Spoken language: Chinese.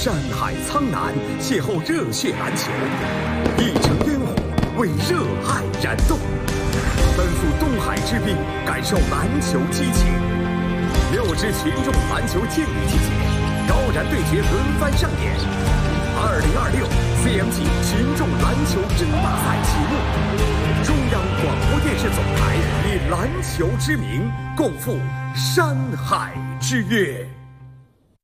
山海苍南，邂逅热血篮球，一城烟火为热爱燃动，奔赴东海之滨，感受篮球激情。6支群众篮球健力季节，高燃对决轮番上演。2026 CMG 群众篮球争霸赛启幕，中央广播电视总台以篮球之名，共赴山海之约。